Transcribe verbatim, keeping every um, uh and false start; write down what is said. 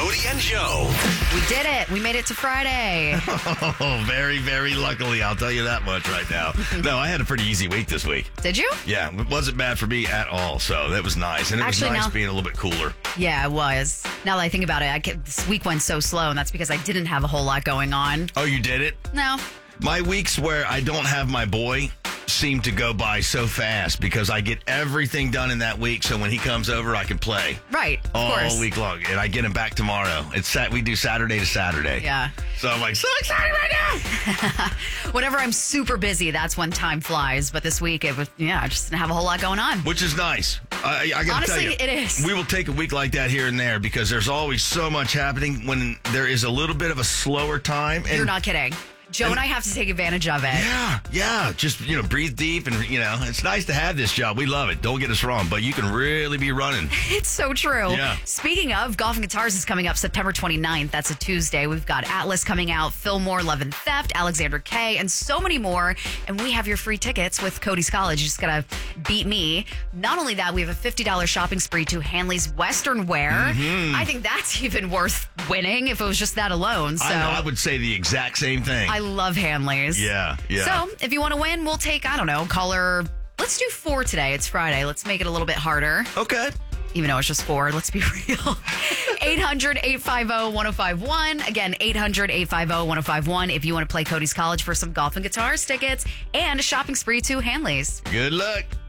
Cody and Joe. We did it. We made it to Friday. Oh, very, very luckily. I'll tell you that much right now. No, I had a pretty easy week this week. Did you? Yeah, it wasn't bad for me at all. So that was nice. And it Actually, was nice now- being a little bit cooler. Yeah, it was. Now that I think about it, I get, this week went so slow, and that's because I didn't have a whole lot going on. Oh, you did it? No. My weeks where I don't have my boy seem to go by so fast because I get everything done in that week. So when he comes over, I can play Right, of all course. week long, and I get him back tomorrow. It's sat. We do Saturday to Saturday. Yeah. So I'm like so excited right now. Whenever I'm super busy, that's when time flies. But this week, it was, yeah, I just didn't have a whole lot going on. Which is nice. I, I gotta Honestly, tell you, it is. We will take a week like that here and there because there's always so much happening when there is a little bit of a slower time. And You're not kidding. Joe and, and I have to take advantage of it. Yeah, yeah. Just, you know, breathe deep and, you know, it's nice to have this job. We love it. Don't get us wrong, but you can really be running. It's so true. Yeah. Speaking of, Golf and Guitars is coming up September twenty-ninth. That's a Tuesday. We've got Atlas coming out, Fillmore, Love and Theft, Alexander K, and so many more. And we have your free tickets with Cody's College. You just got to beat me. Not only that, we have a fifty dollars shopping spree to Hanley's Western Wear. Mm-hmm. I think that's even worth winning if it was just that alone. So I, I would say the exact same thing. I love Hanley's. Yeah, yeah. So if you want to win, we'll take, I don't know, caller. Let's do four today. It's Friday. Let's make it a little bit harder. Okay. Even though it's just four, let's be real. eight hundred, eight five zero, one zero five one. Again, eight hundred, eight five zero, one zero five one if you want to play Cody's College for some Golf and Guitars tickets and a shopping spree to Hanley's. Good luck.